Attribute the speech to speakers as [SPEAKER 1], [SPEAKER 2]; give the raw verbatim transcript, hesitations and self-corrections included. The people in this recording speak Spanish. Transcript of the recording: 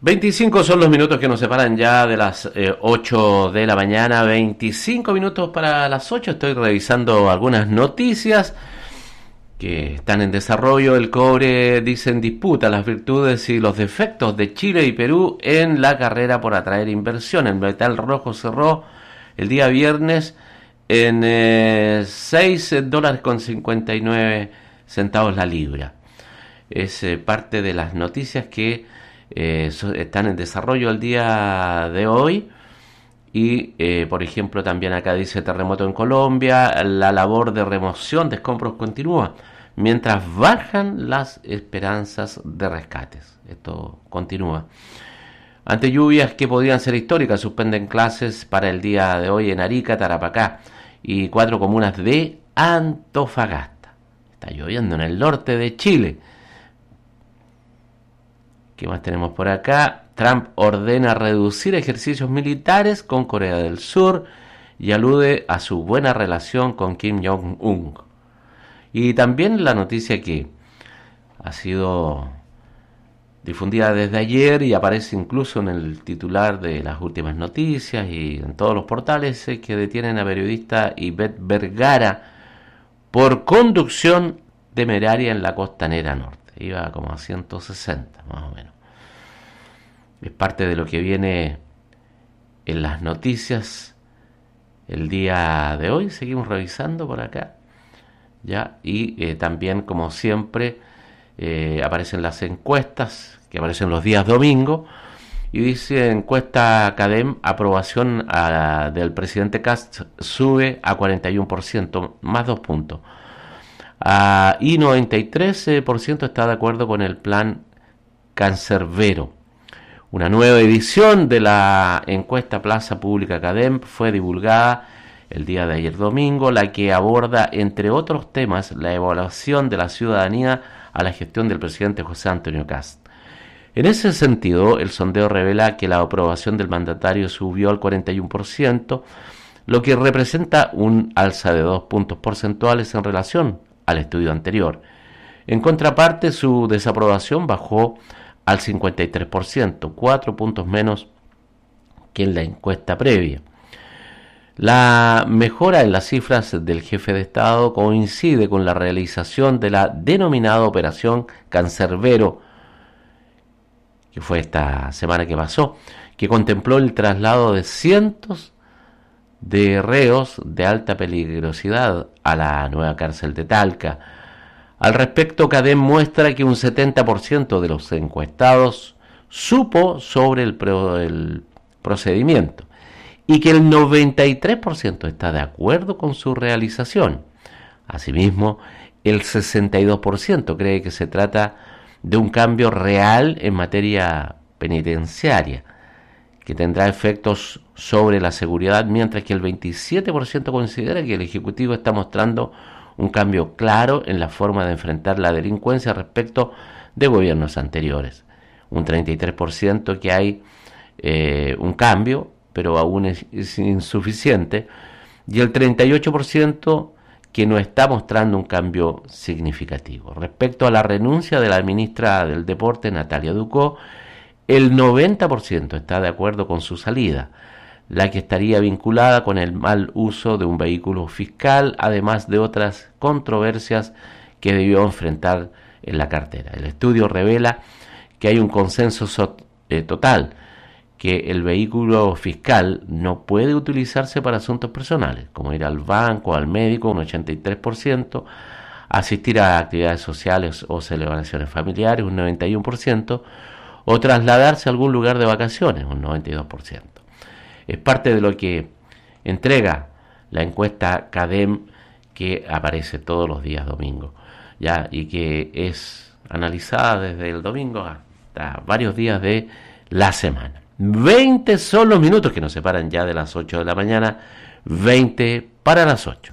[SPEAKER 1] veinticinco son los minutos que nos separan ya de las eh, ocho de la mañana, veinticinco minutos para las ocho. Estoy revisando algunas noticias que están en desarrollo. El cobre dice en disputa las virtudes y los defectos de Chile y Perú en la carrera por atraer inversión. El metal rojo cerró el día viernes en eh, seis dólares con cincuenta y nueve centavos la libra. Es eh, parte de las noticias que eh, so, están en desarrollo el día de hoy. Y, eh, por ejemplo, también acá dice terremoto en Colombia, la labor de remoción de escombros continúa, mientras bajan las esperanzas de rescates. Esto continúa. Ante lluvias que podrían ser históricas, suspenden clases para el día de hoy en Arica, Tarapacá y cuatro comunas de Antofagasta. Está lloviendo en el norte de Chile. ¿Qué más tenemos por acá? Trump ordena reducir ejercicios militares con Corea del Sur y alude a su buena relación con Kim Jong-un. Y también la noticia que ha sido difundida desde ayer y aparece incluso en el titular de las últimas noticias y en todos los portales, es que detienen a periodista Ivette Vergara por conducción temeraria en la costanera norte. Iba como a ciento sesenta más o menos. Es parte de lo que viene en las noticias el día de hoy. Seguimos revisando por acá. Ya, y eh, también, como siempre, eh, aparecen las encuestas que aparecen los días domingo. Y dice encuesta CADEM, aprobación a, del presidente Kast sube a cuarenta y uno por ciento, más dos puntos. Uh, y noventa y tres por ciento está de acuerdo con el plan Cancerbero. Una nueva edición de la encuesta Plaza Pública CADEM fue divulgada el día de ayer domingo, la que aborda, entre otros temas, la evaluación de la ciudadanía a la gestión del presidente José Antonio Kast. En ese sentido, el sondeo revela que la aprobación del mandatario subió al cuarenta y uno por ciento, lo que representa un alza de dos puntos porcentuales en relación al estudio anterior. En contraparte, su desaprobación bajó al cincuenta y tres por ciento, cuatro puntos menos que en la encuesta previa. La mejora en las cifras del jefe de Estado coincide con la realización de la denominada Operación Cancerbero, que fue esta semana que pasó, que contempló el traslado de cientos de reos de alta peligrosidad a la nueva cárcel de Talca. Al respecto, CADEM muestra que un setenta por ciento de los encuestados supo sobre el, pro, el procedimiento y que el noventa y tres por ciento está de acuerdo con su realización. Asimismo, el sesenta y dos por ciento cree que se trata de un cambio real en materia penitenciaria, que tendrá efectos sobre la seguridad, mientras que el veintisiete por ciento considera que el Ejecutivo está mostrando un cambio claro en la forma de enfrentar la delincuencia respecto de gobiernos anteriores. Un treinta y tres por ciento que hay eh, un cambio, pero aún es, es insuficiente, y el treinta y ocho por ciento que no está mostrando un cambio significativo. Respecto a la renuncia de la ministra del Deporte, Natalia Ducó, el noventa por ciento está de acuerdo con su salida, la que estaría vinculada con el mal uso de un vehículo fiscal, además de otras controversias que debió enfrentar en la cartera. El estudio revela que hay un consenso so- eh, total, que el vehículo fiscal no puede utilizarse para asuntos personales, como ir al banco, al médico, un ochenta y tres por ciento, asistir a actividades sociales o celebraciones familiares, un noventa y uno por ciento, o trasladarse a algún lugar de vacaciones, un noventa y dos por ciento. Es parte de lo que entrega la encuesta CADEM, que aparece todos los días domingo, ya, y que es analizada desde el domingo hasta varios días de la semana. veinte son los minutos que nos separan ya de las ocho de la mañana, veinte para las ocho.